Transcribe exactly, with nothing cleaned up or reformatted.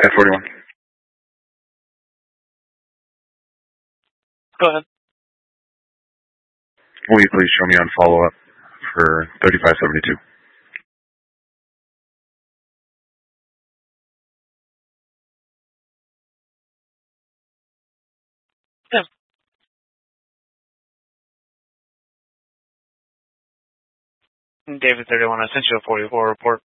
F forty-one. Go ahead. Will you please show me on follow-up for thirty-five seventy-two? Yeah. David thirty-one, I sent you a forty-four report.